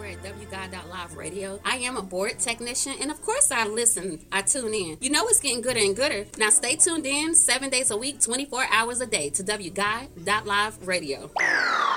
at WGuide.live radio. I am a board technician, and of course I tune in. You know it's getting gooder and gooder. Now stay tuned in 7 days a week, 24 hours a day to WGuide.live radio.